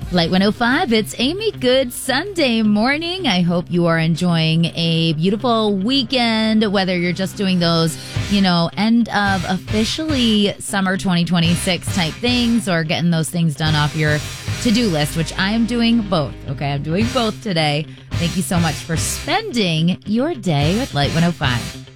Light 105, it's Amy. Good Sunday morning. I hope you are enjoying a beautiful weekend, whether you're just doing those, end of officially summer 2026 type things or getting those things done off your to-do list, which I am doing both. Okay, I'm doing both today. Thank you so much for spending your day with Light 105.